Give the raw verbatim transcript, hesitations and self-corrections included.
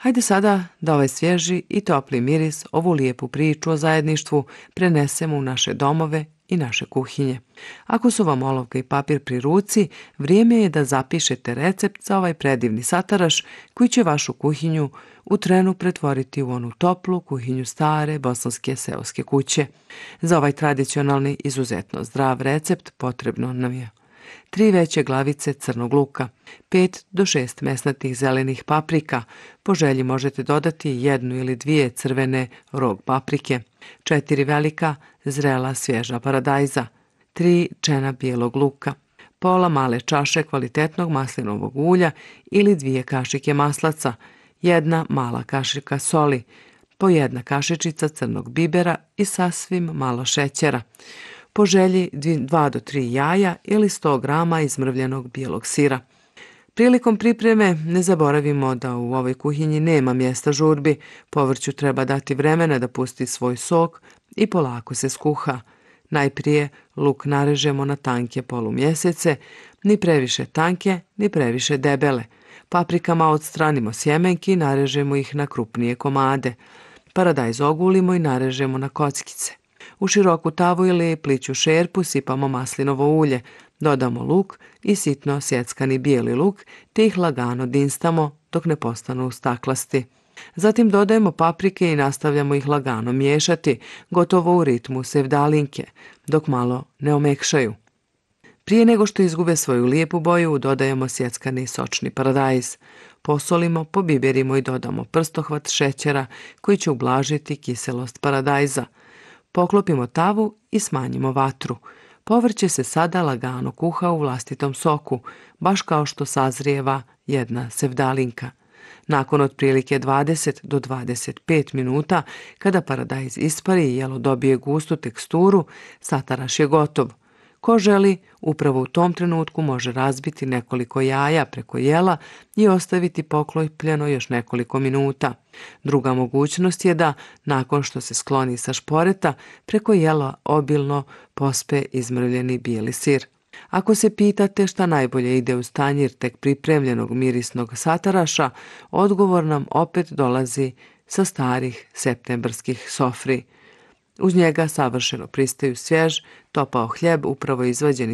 Hajde sada da ovaj svježi i topli miris, ovu lijepu priču o zajedništvu prenesemo u naše domove i naše kuhinje. Ako su vam olovka i papir pri ruci, vrijeme je da zapišete recept za ovaj predivni sataraš koji će vašu kuhinju u trenu pretvoriti u onu toplu kuhinju stare bosanske seoske kuće. Za ovaj tradicionalni, izuzetno zdrav recept potrebno nam je tri veće glavice crnog luka, pet do šest mesnatih zelenih paprika, po želji možete dodati jednu ili dvije crvene rog paprike, četiri velika zrela svježa paradajza, tri čena bijelog luka, pola male čaše kvalitetnog maslinovog ulja ili dvije kašike maslaca, jedna mala kašika soli, po jedna kašičica crnog bibera i sasvim malo šećera. Po želji dva do tri jaja ili sto grama izmrvljenog bijelog sira. Prilikom pripreme ne zaboravimo da u ovoj kuhinji nema mjesta žurbi, povrću treba dati vremena da pusti svoj sok i polako se skuha. Najprije luk narežemo na tanke polumjesece, ni previše tanke, ni previše debele. Paprikama odstranimo sjemenki i narežemo ih na krupnije komade. Paradajz ogulimo i narežemo na kockice. U široku tavu ili pliću šerpu sipamo maslinovo ulje, dodamo luk i sitno sjeckani bijeli luk te ih lagano dinstamo dok ne postanu staklasti. Zatim dodajemo paprike i nastavljamo ih lagano miješati, gotovo u ritmu sevdalinke, dok malo ne omekšaju. Prije nego što izgube svoju lijepu boju, dodajemo sjeckani sočni paradajz. Posolimo, pobiberimo i dodamo prstohvat šećera koji će ublažiti kiselost paradajza. Poklopimo tavu i smanjimo vatru. Povrće se sada lagano kuha u vlastitom soku, baš kao što sazrijeva jedna sevdalinka. Nakon otprilike dvadeset do dvadeset pet minuta, kada paradajz ispari i jelo dobije gustu teksturu, sataraš je gotov. Ko želi, upravo u tom trenutku može razbiti nekoliko jaja preko jela i ostaviti poklopljeno još nekoliko minuta. Druga mogućnost je da, nakon što se skloni sa šporeta, preko jela obilno pospe izmrvljeni bijeli sir. Ako se pitate šta najbolje ide uz tanjir tek pripremljenog mirisnog sataraša, odgovor nam opet dolazi sa starih septembarskih sofri. Uz njega savršeno pristaju svjež, topao hljeb upravo izvađen iz